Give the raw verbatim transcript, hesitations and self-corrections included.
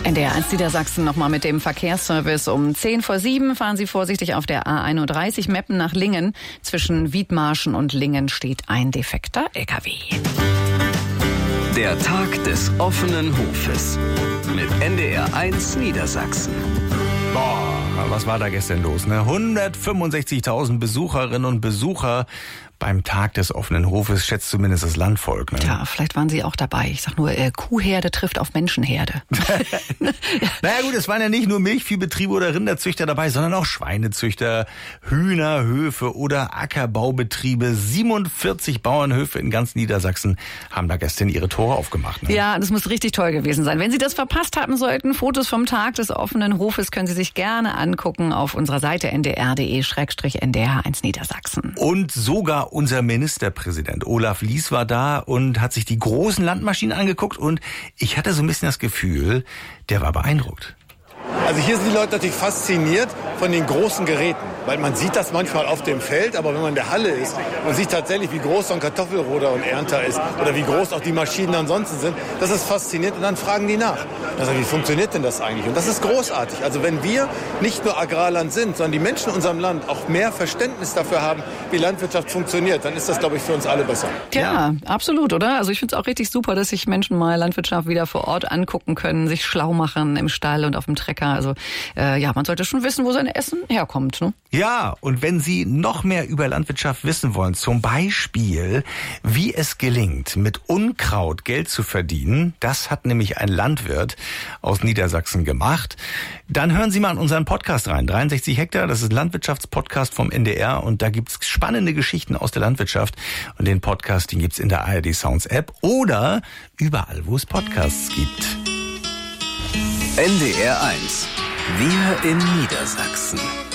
N D R eins Niedersachsen nochmal mit dem Verkehrsservice. Um zehn vor sieben fahren Sie vorsichtig auf der A einunddreißig Meppen nach Lingen. Zwischen Wiedmarschen und Lingen steht ein defekter L K W. Der Tag des offenen Hofes mit N D R eins Niedersachsen. Boah, was war da gestern los, ne? hundertfünfundsechzigtausend Besucherinnen und Besucher beim Tag des offenen Hofes, schätzt zumindest das Landvolk, ne? Tja, vielleicht waren Sie auch dabei. Ich sag nur, äh, Kuhherde trifft auf Menschenherde. Naja gut, es waren ja nicht nur Milchviehbetriebe oder Rinderzüchter dabei, sondern auch Schweinezüchter, Hühnerhöfe oder Ackerbaubetriebe. siebenundvierzig Bauernhöfe in ganz Niedersachsen haben da gestern ihre Tore aufgemacht, ne? Ja, das muss richtig toll gewesen sein. Wenn Sie das verpasst haben sollten, Fotos vom Tag des offenen Hofes können Sie sich gerne angucken auf unserer Seite n d r punkt d e slash n d r eins Niedersachsen. Und sogar unser Ministerpräsident Olaf Lies war da und hat sich die großen Landmaschinen angeguckt und ich hatte so ein bisschen das Gefühl, der war beeindruckt. Also hier sind die Leute natürlich fasziniert von den großen Geräten, weil man sieht das manchmal auf dem Feld, aber wenn man in der Halle ist, man sieht tatsächlich, wie groß so ein Kartoffelroder und Ernter ist oder wie groß auch die Maschinen ansonsten sind. Das ist faszinierend und dann fragen die nach. Also wie funktioniert denn das eigentlich? Und das ist großartig. Also wenn wir nicht nur Agrarland sind, sondern die Menschen in unserem Land auch mehr Verständnis dafür haben, wie Landwirtschaft funktioniert, dann ist das, glaube ich, für uns alle besser. Ja, ja. Absolut, oder? Also ich finde es auch richtig super, dass sich Menschen mal Landwirtschaft wieder vor Ort angucken können, sich schlau machen im Stall und auf dem Trecker. Also äh, ja, man sollte schon wissen, wo sein Essen herkommt, ne? Ja, und wenn Sie noch mehr über Landwirtschaft wissen wollen, zum Beispiel, wie es gelingt, mit Unkraut Geld zu verdienen, das hat nämlich ein Landwirt aus Niedersachsen gemacht, dann hören Sie mal in unseren Podcast rein. dreiundsechzig Hektar, das ist ein Landwirtschaftspodcast vom N D R und da gibt's spannende Geschichten aus der Landwirtschaft und den Podcast, den gibt's in der A R D Sounds App oder überall, wo es Podcasts gibt. N D R eins. Wir in Niedersachsen.